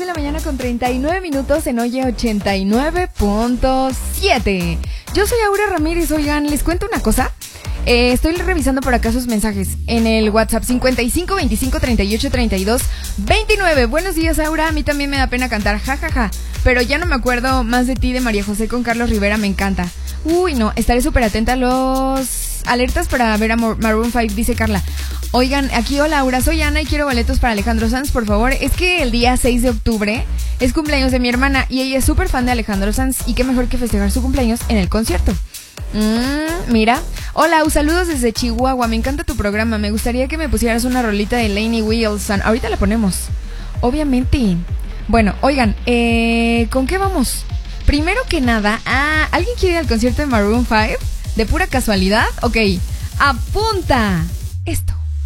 la mañana con 39 minutos en Oye 89.7. Yo soy Aura Ramírez. Oigan, les cuento una cosa. Estoy revisando por acá sus mensajes en el WhatsApp 55 25 38 32 29. Buenos días, Aura. A mí también me da pena cantar, jajaja. Pero ya no me acuerdo más de ti, de María José con Carlos Rivera, me encanta. Uy, no, estaré súper atenta a los alertas para ver a Maroon 5, dice Carla. Oigan, aquí hola Aura, soy Ana y quiero boletos para Alejandro Sanz, por favor. Es que el día 6 de octubre es cumpleaños de mi hermana y ella es súper fan de Alejandro Sanz y qué mejor que festejar su cumpleaños en el concierto. Mira. Hola, saludos desde Chihuahua, me encanta tu programa, me gustaría que me pusieras una rolita de Lainey Wilson. Ahorita la ponemos, obviamente. Bueno, oigan, ¿con qué vamos? Primero que nada, ¿alguien quiere ir al concierto de Maroon 5? ¿De pura casualidad? Ok, apunta esto.